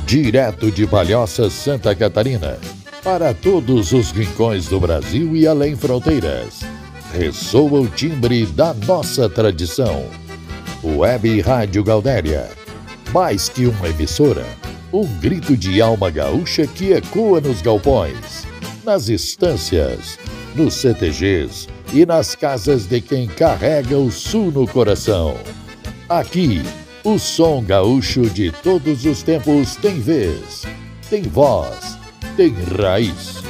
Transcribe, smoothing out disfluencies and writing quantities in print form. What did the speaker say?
Direto de Palhoça, Santa Catarina, para todos os rincões do Brasil e além fronteiras, ressoa o timbre da nossa tradição. Web Rádio Gaudéria, mais que uma emissora, um grito de alma gaúcha que ecoa nos galpões, nas estâncias, nos CTGs e nas casas de quem carrega o sul no coração. Aqui, o som gaúcho de todos os tempos tem vez, tem voz, tem raiz.